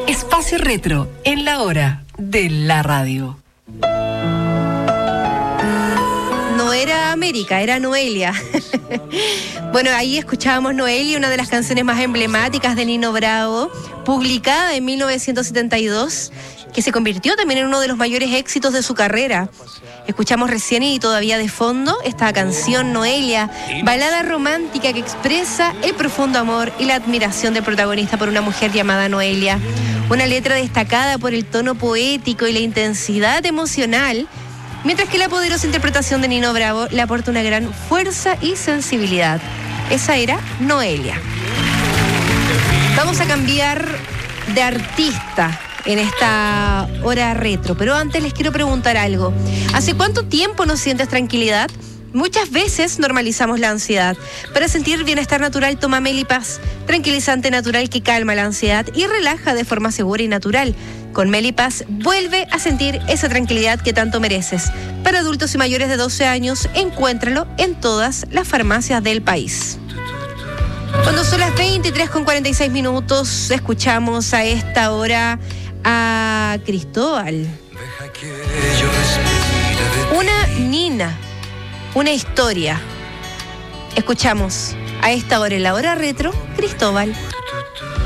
Espacio Retro en la hora de la radio. No era América, era Noelia. Bueno, ahí escuchábamos Noelia, una de las canciones más emblemáticas de Nino Bravo, publicada en 1972, que se convirtió también en uno de los mayores éxitos de su carrera. Escuchamos recién y todavía de fondo esta canción Noelia, balada romántica que expresa el profundo amor y la admiración del protagonista por una mujer llamada Noelia. Una letra destacada por el tono poético y la intensidad emocional, mientras que la poderosa interpretación de Nino Bravo le aporta una gran fuerza y sensibilidad. Esa era Noelia. Vamos a cambiar de artista en esta hora retro, pero antes les quiero preguntar algo. ¿Hace cuánto tiempo no sientes tranquilidad? Muchas veces normalizamos la ansiedad. Para sentir bienestar natural, toma Melipaz, tranquilizante natural que calma la ansiedad y relaja de forma segura y natural. Con Melipaz vuelve a sentir esa tranquilidad que tanto mereces. Para adultos y mayores de 12 años, encuéntralo en todas las farmacias del país. Cuando son las 23:46, escuchamos a esta hora a Cristóbal. Una nina, una historia. Escuchamos a esta hora en la hora retro, Cristóbal.